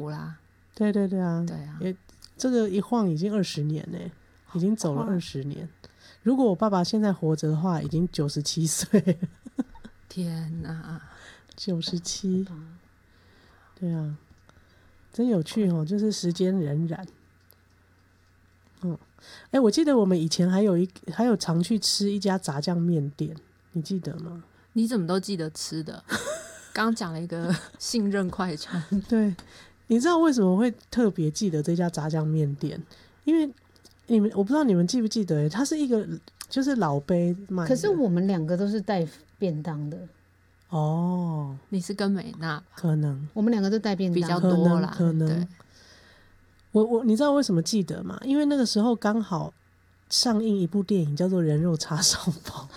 福啦。 对对对啊， 对啊， 这个一晃已经20年呢，已经走了20年。如果我爸爸现在活着的话，已经97岁了。 天哪 ，97，对啊，真有趣哦，就是时间荏苒。我记得我们以前还有常去吃一家炸酱面店，你记得吗？ 你怎么都记得吃的？刚讲了一个信任快餐。 对，你知道为什么会特别记得这家炸酱面店？因为我不知道你们记不记得，它是一个就是老杯卖的。 可是我们2个都是带便当的。 哦， 你是跟美娜可能我们2个都带便当比较多啦， 可能。你知道为什么记得吗？因为那个时候刚好上映一部电影叫做《人肉叉烧包》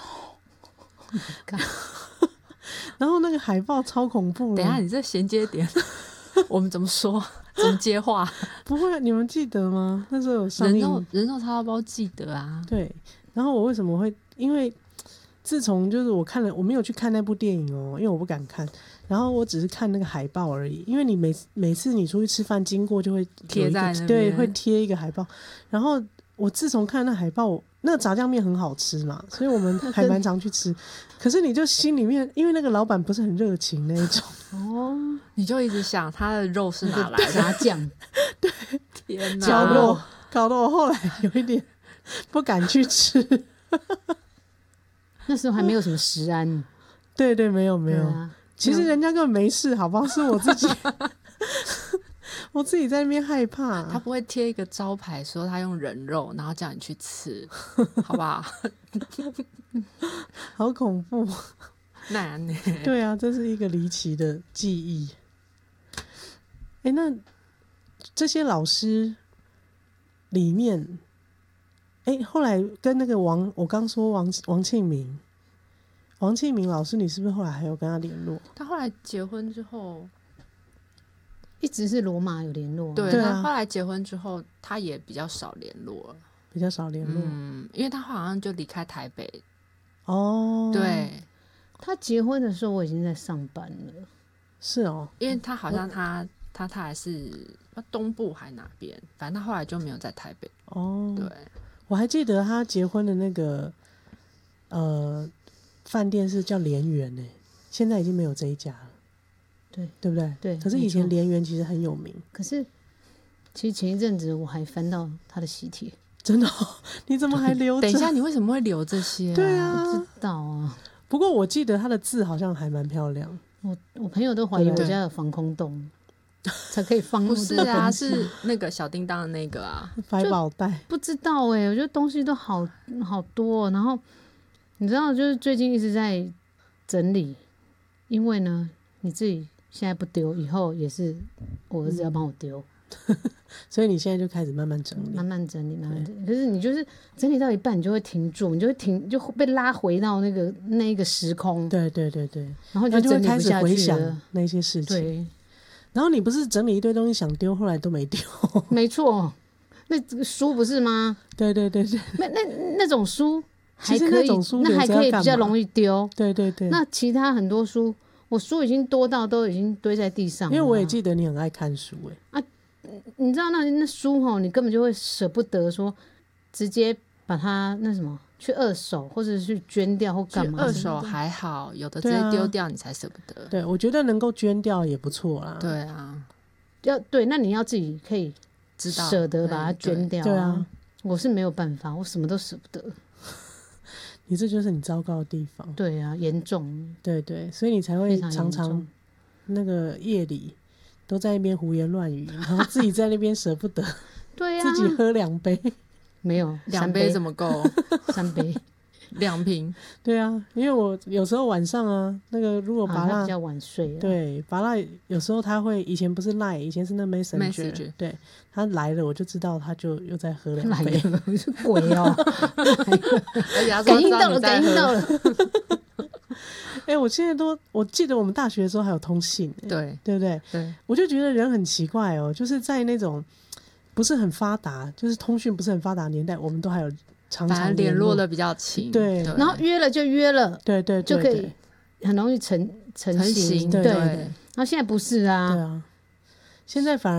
然后那个海报超恐怖的。 等一下，你这衔接点我们怎么说？怎么接话？ 不会，你们记得吗？那时候有上映人肉叉烧包，记得啊。 对，然后我为什么会？因为自从就是我没有去看那部电影哦，因为我不敢看，然后我只是看那个海报而已。因为你每次你出去吃饭经过就会贴在那边， 对，会贴一个海报。然后我自从看那海报，那个炸酱面很好吃嘛，所以我们还蛮常去吃。可是你就心里面，因为那个老板不是很热情那一种哦， 你就一直想他的肉是哪来的炸酱， 对，天哪， 搞得我后来有一点不敢去吃。 那时候还没有什么食安。 对对，没有没有、 啊， 其实人家根本没事，好不好？是我自己我自己在那边害怕。 他不会贴一个招牌说他用人肉，然后叫你去吃，好不好？ 好恐怖。 难呢。 对啊，这是一个离奇的记忆。那这些老师里面，后来跟那个我刚说王庆明老师，你是不是后来还有跟他联络？ 他后来结婚之后， 一直是罗马有联络。 对， 对啊， 他后来结婚之后，他也比较少联络了， 比较少联络。 因为他好像就离开台北。 哦， 对， 他结婚的时候我已经在上班了。 是哦， 因为他好像他还是东部还哪边，反正他后来就没有在台北。 哦， 对， 我还记得他结婚的那个饭店是叫莲园呢，现在已经没有这一家了。对不对？ 对。 可是以前莲园其实很有名。 可是其实前一阵子我还翻到他的喜帖。 真的你怎么还留着？ 等一下，你为什么会留这些？ 对啊， 不知道啊。 不过我记得他的字好像还蛮漂亮。 我朋友都怀疑我家有防空洞才可以放那不么多是啊， 东西。 是那个小叮当的那个啊， 百宝袋。 不知道我觉得东西都好多然后你知道，就是最近一直在整理，因为呢，你自己现在不丢，以后也是我儿子要帮我丢。 所以你现在就开始慢慢整理， 慢慢整理。可是你就是整理到一半，你就会停住，你就会就被拉回到那个时空。 对对对对， 然后就会整理不下开始回去了想那些事情。 对， 然后你不是整理一堆东西想丢，后来都没丢。 没错，那这个书不是吗？ 对对对对， 那种书还其实可以， 那种书那还可以留着要干嘛比较容易丢。 对对对， 那其他很多书，我书已经多到都已经堆在地上了。 因为我也记得你很爱看书你知道那书吼，你根本就会舍不得说直接把它那什么去二手，或者是去捐掉或干嘛。 二手还好，有的直接丢掉你才舍不得。 对，我觉得能够捐掉也不错啦。 对啊， 对，那你要自己可以知道舍得把它捐掉。 对啊， 我是没有办法，我什么都舍不得。 你这就是你糟糕的地方。 对啊，严重。 对对，所以你才会非常常常严重那个夜里都在那边胡言乱语，然后自己在那边舍不得， 对啊， 自己喝2杯。 没有 2杯怎么够 ？3杯 2瓶。 对啊，因为我有时候晚上啊，那个如果拔蜡他比较晚睡了。 对，拔蜡有时候他会，以前不是 Line， 以前是那 Messenger， 对，他来了我就知道他就又在喝2杯。 来了，是鬼哦！ 而且他说感应到了， 他知道你在喝感应到了。 我现在我记得我们大学的时候还有通信， 对对不对？ 对， 我就觉得人很奇怪哦，就是在那种不是很发达，就是通讯不是很发达的年代，我们都还有常反常正联络的比较勤。 对然后约了就约了， 对对对， 就可以很容易成型。 行。 对对，然后现在不是啊。 对啊，现在反而